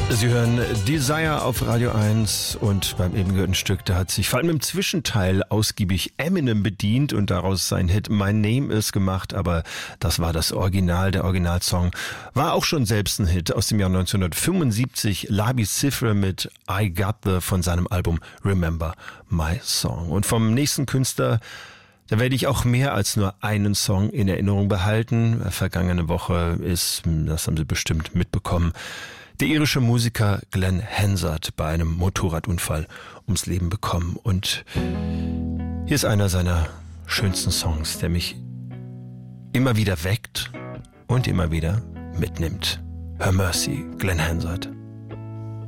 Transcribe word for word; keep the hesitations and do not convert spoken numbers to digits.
Sie hören Desire auf Radio eins und beim eben gehörten Stück, da hat sich vor allem im Zwischenteil ausgiebig Eminem bedient und daraus sein Hit My Name Is gemacht, aber das war das Original, der Originalsong war auch schon selbst ein Hit aus dem Jahr neunzehnhundertfünfundsiebzig, Labi Siffre mit I Got The von seinem Album Remember My Song. Und vom nächsten Künstler, da werde ich auch mehr als nur einen Song in Erinnerung behalten. Vergangene Woche ist, das haben Sie bestimmt mitbekommen, der irische Musiker Glenn Hansard bei einem Motorradunfall ums Leben bekommen. Und hier ist einer seiner schönsten Songs, der mich immer wieder weckt und immer wieder mitnimmt. Her Mercy, Glenn Hansard.